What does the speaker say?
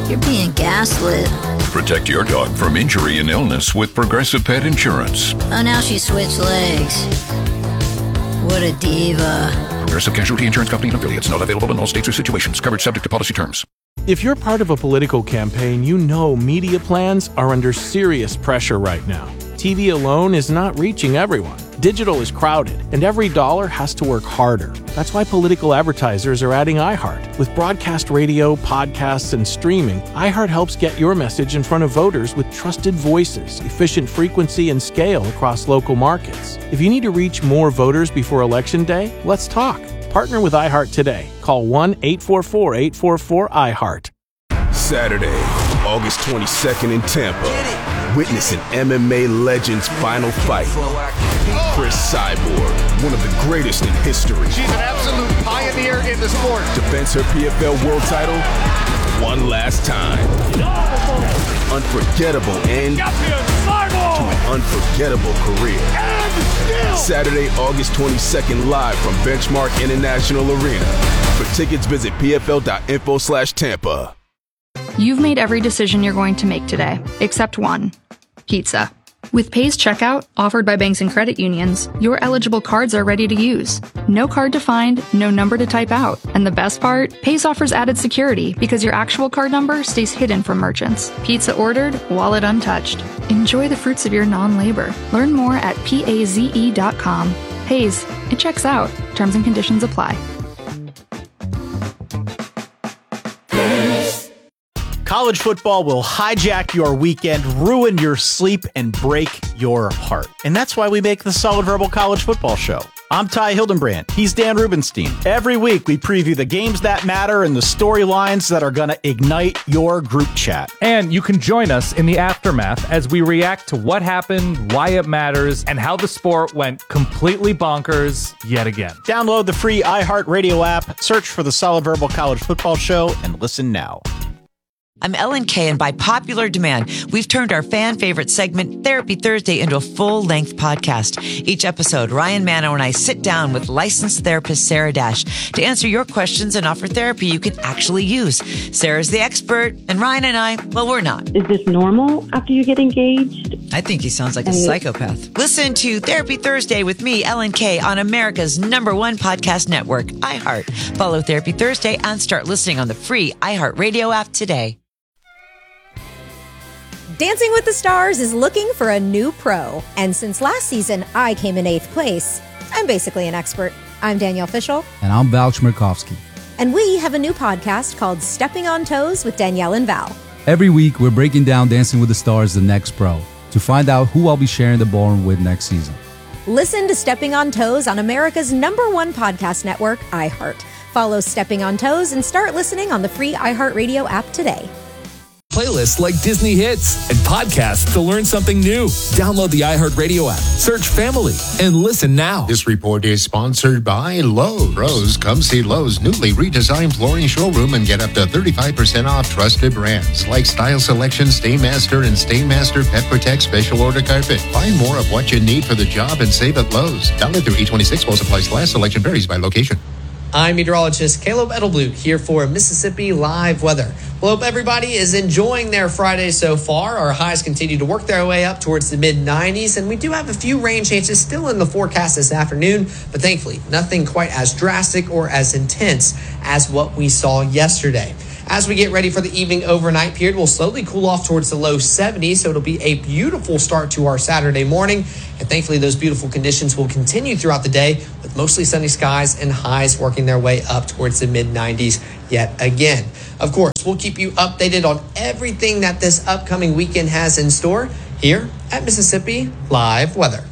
You're being gaslit. Protect your dog from injury and illness with Progressive Pet Insurance. Oh, now she switched legs. What a diva. Progressive Casualty Insurance Company and affiliates. Not available in all states or situations. Coverage subject to policy terms. If you're part of a political campaign, you know media plans are under serious pressure right now. TV alone is not reaching everyone. Digital is crowded, and every dollar has to work harder. That's why political advertisers are adding iHeart. With broadcast radio, podcasts, and streaming, iHeart helps get your message in front of voters with trusted voices, efficient frequency, and scale across local markets. If you need to reach more voters before Election Day, let's talk. Partner with iHeart today. Call 1-844-844-iHeart. Saturday, August 22nd in Tampa. Witness an MMA legend's final fight. Chris Cyborg, one of the greatest in history. She's an absolute pioneer in the sport. Defends her PFL world title one last time. Unforgettable end to an unforgettable career. Saturday, August 22nd, live from Benchmark International Arena. For tickets, visit pfl.info/Tampa. You've made every decision you're going to make today, except one: pizza. With Pay's checkout, offered by banks and credit unions, your eligible cards are ready to use. No card to find, no number to type out. And the best part? Pay's offers added security because your actual card number stays hidden from merchants. Pizza ordered, wallet untouched. Enjoy the fruits of your non-labor. Learn more at paze.com. Pay's, it checks out. Terms and conditions apply. College football will hijack your weekend, ruin your sleep, and break your heart. And that's why we make the Solid Verbal College Football Show. I'm Ty Hildenbrand. He's Dan Rubenstein. Every week, we preview the games that matter and the storylines that are going to ignite your group chat. And you can join us in the aftermath as we react to what happened, why it matters, and how the sport went completely bonkers yet again. Download the free iHeartRadio app, search for the Solid Verbal College Football Show, and listen now. I'm Ellen Kay, and by popular demand, we've turned our fan favorite segment, Therapy Thursday, into a full-length podcast. Each episode, Ryan Manno and I sit down with licensed therapist Sarah Dash to answer your questions and offer therapy you can actually use. Sarah's the expert, and Ryan and I, well, we're not. Is this normal after you get engaged? I think he sounds like a psychopath. Listen to Therapy Thursday with me, Ellen Kay, on America's #1 podcast network, iHeart. Follow Therapy Thursday and start listening on the free iHeartRadio app today. Dancing with the Stars is looking for a new pro. And since last season, I came in 8th place. I'm basically an expert. I'm Danielle Fishel. And I'm Val Chmerkovsky. And we have a new podcast called Stepping on Toes with Danielle and Val. Every week, we're breaking down Dancing with the Stars, the next pro, to find out who I'll be sharing the ballroom with next season. Listen to Stepping on Toes on America's #1 podcast network, iHeart. Follow Stepping on Toes and start listening on the free iHeartRadio app today. Playlists like Disney hits and podcasts to learn something new. Download the iHeartRadio app, search Family, and listen now. This report is sponsored by Lowe's. Pros, come see Lowe's newly redesigned flooring showroom and get up to 35% off trusted brands like Style Selection, Stainmaster, and Stainmaster Pet Protect Special Order Carpet. Find more of what you need for the job and save at Lowe's. Valid through 8/26 while supplies last. Selection varies by location. I'm meteorologist Caleb Edelbluch here for Mississippi Live Weather. Well, hope everybody is enjoying their Friday so far. Our highs continue to work their way up towards the mid-90s, and we do have a few rain chances still in the forecast this afternoon, but thankfully nothing quite as drastic or as intense as what we saw yesterday. As we get ready for the evening overnight period, we'll slowly cool off towards the low 70s, so it'll be a beautiful start to our Saturday morning. And thankfully, those beautiful conditions will continue throughout the day with mostly sunny skies and highs working their way up towards the mid-90s yet again. Of course, we'll keep you updated on everything that this upcoming weekend has in store here at Mississippi Live Weather.